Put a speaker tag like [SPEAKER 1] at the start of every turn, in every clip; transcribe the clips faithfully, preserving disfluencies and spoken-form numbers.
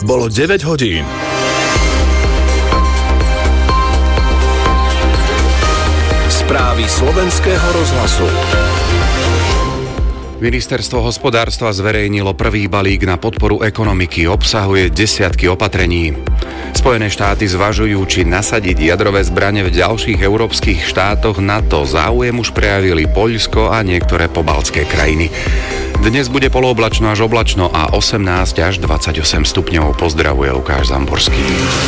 [SPEAKER 1] bolo deväť hodín. Správy slovenského rozhlasu.
[SPEAKER 2] Ministerstvo hospodárstva zverejnilo prvý balík na podporu ekonomiky, obsahuje desiatky opatrení. Spojené štáty zvažujú, či nasadiť jadrové zbrane v ďalších európskych štátoch NATO. Záujem už prejavili Poľsko a niektoré pobaltské krajiny. Dnes bude polooblačno až oblačno a osemnásť až dvadsaťosem stupňov. Pozdravuje Lukáš Zamborský.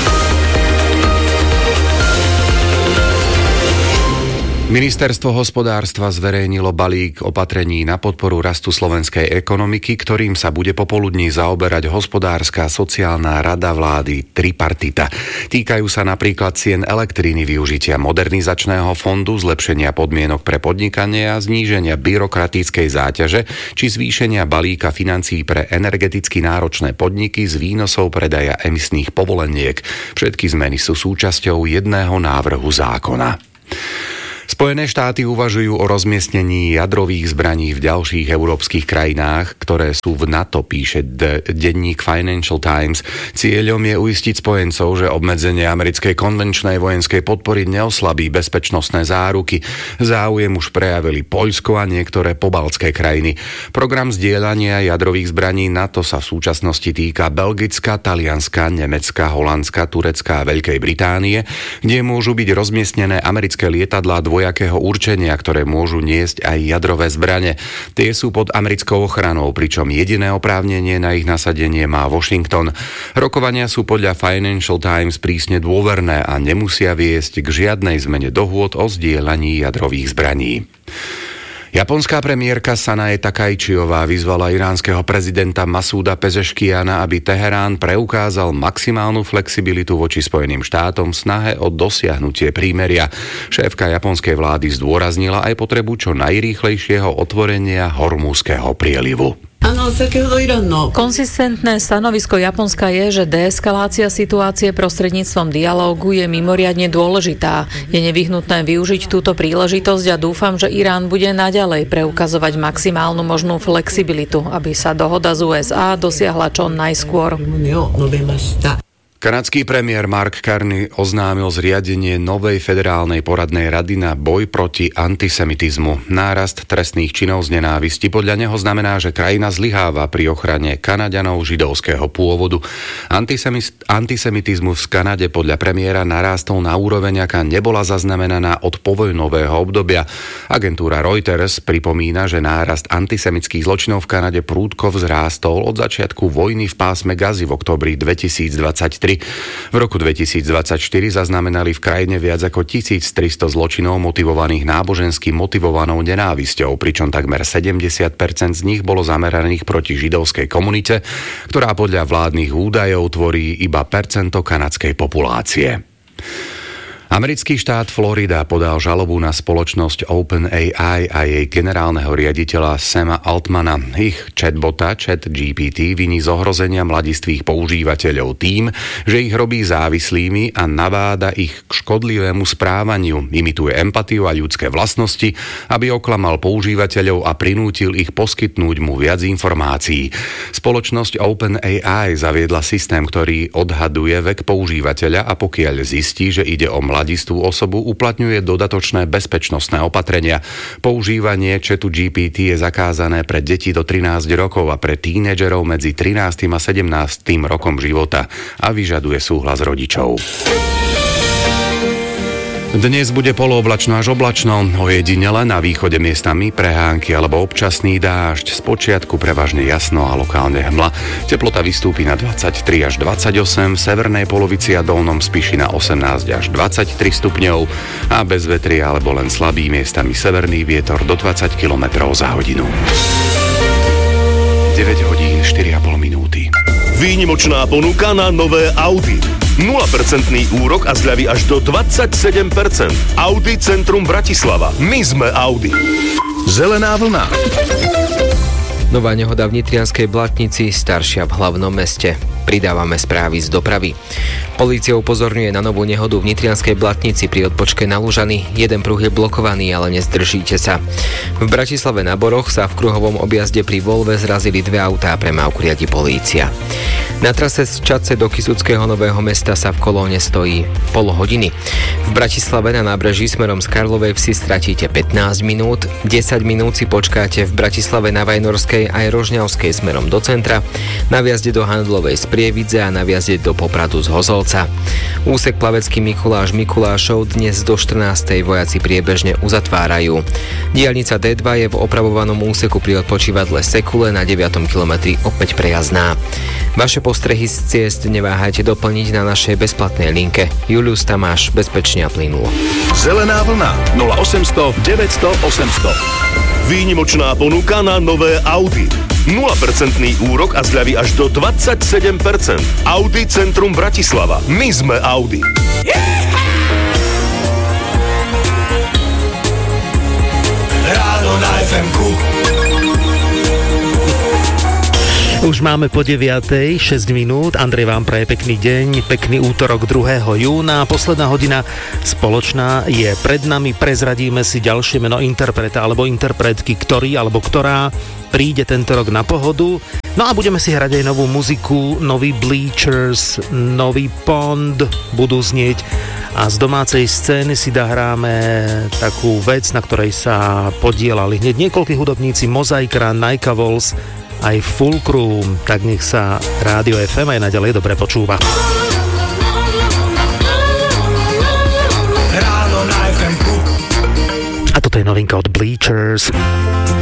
[SPEAKER 2] Ministerstvo hospodárstva zverejnilo balík opatrení na podporu rastu slovenskej ekonomiky, ktorým sa bude popoludní zaoberať hospodárska sociálna rada vlády tripartita. Týkajú sa napríklad cien elektriny, využitia modernizačného fondu, zlepšenia podmienok pre podnikanie a zníženia byrokratickej záťaže či zvýšenia balíka financií pre energeticky náročné podniky z výnosov predaja emisných povoleniek. Všetky zmeny sú súčasťou jedného návrhu zákona. Spojené štáty uvažujú o rozmiestnení jadrových zbraní v ďalších európskych krajinách, ktoré sú v NATO, píše de- denník Financial Times. Cieľom je uistiť spojencov, že obmedzenie americkej konvenčnej vojenskej podpory neoslabí bezpečnostné záruky. Záujem už prejavili Poľsko a niektoré pobaltské krajiny. Program zdieľania jadrových zbraní NATO sa v súčasnosti týka Belgicka, Talianska, Nemecka, Holandska, Turecka a Veľkej Británie, kde môžu byť rozmiestnené americké lietadlá dvoj jakého určenia, ktoré môžu niesť aj jadrové zbrane. Tie sú pod americkou ochranou, pričom jediné oprávnenie na ich nasadenie má Washington. Rokovania sú podľa Financial Times prísne dôverné a nemusia viesť k žiadnej zmene dohôd o zdieľaní jadrových zbraní. Japonská premiérka Sanae Takaičiová vyzvala iránskeho prezidenta Masúda Pezeškiana, aby Teherán preukázal maximálnu flexibilitu voči Spojeným štátom v snahe o dosiahnutie prímeria. Šéfka japonskej vlády zdôraznila aj potrebu čo najrýchlejšieho otvorenia Hormúzskeho prielivu.
[SPEAKER 3] Konzistentné stanovisko Japonska je, že deeskalácia situácie prostredníctvom dialógu je mimoriadne dôležitá. Je nevyhnutné využiť túto príležitosť a dúfam, že Irán bude naďalej preukazovať maximálnu možnú flexibilitu, aby sa dohoda z ú es á dosiahla čo najskôr.
[SPEAKER 2] Kanadský premiér Mark Carney oznámil zriadenie novej federálnej poradnej rady na boj proti antisemitizmu. Nárast trestných činov z nenávisti podľa neho znamená, že krajina zlyháva pri ochrane Kanaďanov židovského pôvodu. Antisemit- antisemitizmus v Kanade podľa premiéra narástol na úroveň, aká nebola zaznamenaná od povojnového obdobia. Agentúra Reuters pripomína, že nárast antisemických zločinov v Kanade prúdko vzrástol od začiatku vojny v pásme Gazy v októbri dvetisícdvadsaťtri. V roku dvetisícdvadsaťštyri zaznamenali v krajine viac ako tisíctristo zločinov motivovaných nábožensky motivovanou nenávisťou, pričom takmer sedemdesiat percent z nich bolo zameraných proti židovskej komunite, ktorá podľa vládnych údajov tvorí iba percento kanadskej populácie. Americký štát Florida podal žalobu na spoločnosť OpenAI a jej generálneho riaditeľa Sama Altmana. Ich chatbota ChatGPT viní z ohrozenia mladistvých používateľov tým, že ich robí závislými a naváda ich k škodlivému správaniu, imituje empatiu a ľudské vlastnosti, aby oklamal používateľov a prinútil ich poskytnúť mu viac informácií. Spoločnosť OpenAI zaviedla systém, ktorý odhaduje vek používateľa a pokiaľ zistí, že ide o mladistú osobu, uplatňuje dodatočné bezpečnostné opatrenia. Používanie chatu G P T je zakázané pre deti do trinásť rokov a pre tínedžerov medzi trinástym a sedemnástym rokom života a vyžaduje súhlas rodičov. Dnes bude polooblačno až oblačno, ojedinele na východe miestami prehánky alebo občasný dážď, spočiatku prevažne jasno a lokálne hmla. Teplota vystúpi na dvadsaťtri až dvadsaťosem, v severnej polovici a dolnom Spiši na osemnásť až dvadsaťtri stupňov a bez vetria alebo len slabý miestami severný vietor do dvadsať kilometrov za hodinu. deväť hodín štyri a pol minúty.
[SPEAKER 4] Výnimočná ponuka na nové Audi. nula percent úrok a zľavy až do dvadsaťsedem percent. Audi Centrum Bratislava. My sme Audi. Zelená vlna.
[SPEAKER 5] Nová nehoda v Nitrianskej Blatnici, staršia v hlavnom meste. Pridávame správy z dopravy. Polícia upozorňuje na novú nehodu v Nitrianskej Blatnici pri odpočke na Lužany. Jeden pruh je blokovaný, ale nezdržíte sa. V Bratislave na Boroch sa v kruhovom objazde pri Volve zrazili dve autá, premávku riadi polícia. Na trase z Čadce do Kysuckého Nového Mesta sa v kolóne stojí pol hodiny. V Bratislave na nábreží smerom z Karlovej Vsi stratíte pätnásť minút, desať minút si počkáte v Bratislave na Vajnorskej aj Rožňavskej smerom do centra, na vjazde do Handlovej z Prievidze a na vjazde do Popradu z Hozolca. Úsek Plavecký Mikuláš Mikulášov dnes do štrnástej vojaci priebežne uzatvárajú. Diaľnica dé dva je v opravovanom úseku pri odpočívadle Sekule na deviatom kilometri opäť prejazdná. Vaše postrehy z ciest neváhajte doplniť na našej bezplatnej linke. Julius Tamáš, bezpečne a plynulo.
[SPEAKER 1] Zelená vlna nula osemsto deväťsto osemsto.
[SPEAKER 4] Výnimočná ponuka na nové Audi. nula percent úrok a zľavy až do dvadsaťsedem percent. Audi Centrum Bratislava. My sme Audi.
[SPEAKER 6] Ráno na ef emku.
[SPEAKER 7] Už máme po deviatej, šesť minút. Andrej vám praje pekný deň, pekný útorok druhého júna. Posledná hodina spoločná je pred nami. Prezradíme si ďalšie meno interpreta alebo interpretky, ktorý alebo ktorá príde tento rok na Pohodu. No a budeme si hrať aj novú muziku, nový Bleachers, nový Pond budú znieť. A z domácej scény si dahráme takú vec, na ktorej sa podielali hneď niekoľkí hudobníci, Mozaikra, Naika Vols, aj Fulcrum, tak nech sa Rádio ef em aj naďalej dobre počúva. Ráno na ef emku. A toto je novinka od Bleachers.